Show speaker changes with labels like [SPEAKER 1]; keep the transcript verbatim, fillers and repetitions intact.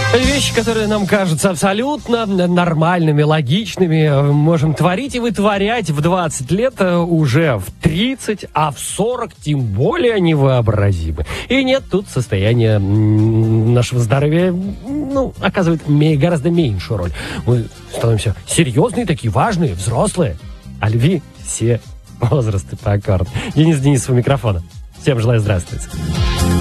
[SPEAKER 1] Вещи, которые нам кажутся абсолютно нормальными, логичными, можем творить и вытворять в двадцать лет, уже в тридцать, а в сорок тем более невообразимы. И нет, тут состояние нашего здоровья, ну, оказывает гораздо меньшую роль. Мы становимся серьезные, такие важные, взрослые. О любви все возрасты покорны. Денис Денисов у микрофона. Всем желаю здравствуйте.